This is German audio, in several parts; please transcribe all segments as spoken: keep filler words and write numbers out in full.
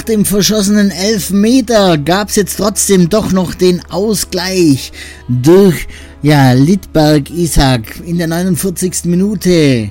Nach dem verschossenen Elfmeter gab es jetzt trotzdem doch noch den Ausgleich durch ja, Littberg Isaac in der neunundvierzigsten Minute.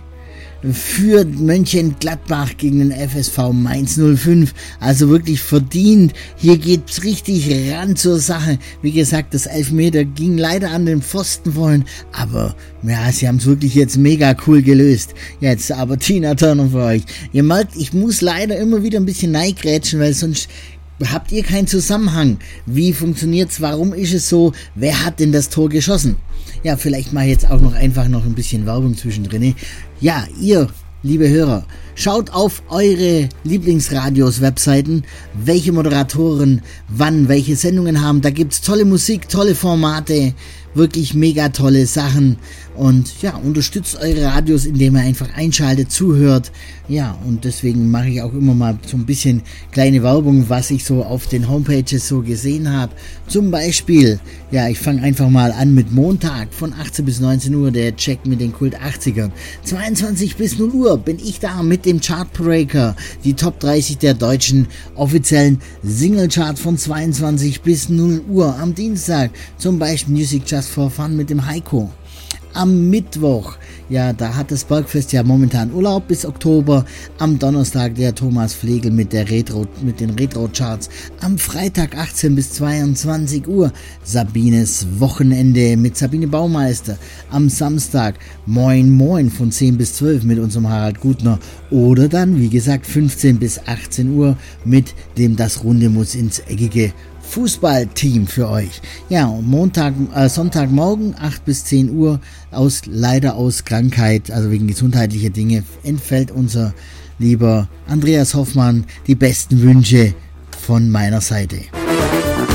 Führt Mönchengladbach gegen den F S V Mainz null fünf, also wirklich verdient. Hier geht's richtig ran zur Sache. Wie gesagt, das Elfmeter ging leider an den Pfosten vorhin, aber ja, sie haben es wirklich jetzt mega cool gelöst. Jetzt aber Tina Turner für euch. Ihr merkt, ich muss leider immer wieder ein bisschen neigrätschen, weil sonst habt ihr keinen Zusammenhang. Wie funktioniert's? Warum ist es so? Wer hat denn das Tor geschossen? Ja, vielleicht mache ich jetzt auch noch einfach noch ein bisschen Werbung zwischendrin. Ja, ihr, liebe Hörer, schaut auf eure Lieblingsradios-Webseiten, welche Moderatoren wann welche Sendungen haben. Da gibt's tolle Musik, tolle Formate, wirklich mega tolle Sachen. Und ja, unterstützt eure Radios, indem ihr einfach einschaltet, zuhört. Ja, und deswegen mache ich auch immer mal so ein bisschen kleine Werbung, was ich so auf den Homepages so gesehen habe. Zum Beispiel, ja, ich fange einfach mal an mit Montag von achtzehn bis neunzehn Uhr, der Check mit den Kult achtzigern. zweiundzwanzig bis null Uhr bin ich da mit dem Chartbreaker, die Top dreißig der deutschen offiziellen Singlecharts von zweiundzwanzig bis null Uhr. Am Dienstag zum Beispiel Music Just for Fun mit dem Heiko. Am Mittwoch, ja, da hat das Bergfest ja momentan Urlaub bis Oktober. Am Donnerstag der Thomas Flegel mit der Retro, mit den Retro-Charts. Am Freitag achtzehn bis zweiundzwanzig Uhr Sabines Wochenende mit Sabine Baumeister. Am Samstag Moin Moin von zehn bis zwölf mit unserem Harald Gutner. Oder dann, wie gesagt, fünfzehn bis achtzehn Uhr mit dem Das Runde muss ins Eckige Fußballteam für euch. Ja, und Montag, äh, Sonntagmorgen acht bis zehn Uhr aus, leider aus Krankheit, also wegen gesundheitlicher Dinge, entfällt unser lieber Andreas Hoffmann. Die besten Wünsche von meiner Seite.